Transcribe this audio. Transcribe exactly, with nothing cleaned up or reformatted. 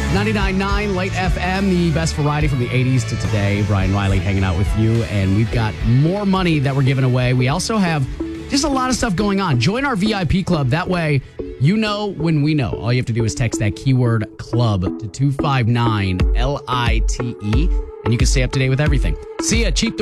ninety-nine point nine Late F M, the best variety from the eighties to today. Brian Riley hanging out with you, and we've got more money that we're giving away. We also have just a lot of stuff going on. Join our V I P club. That way, you know when we know. All you have to do is text that keyword club to two five nine L I T E, and you can stay up to date with everything. See ya. Cheap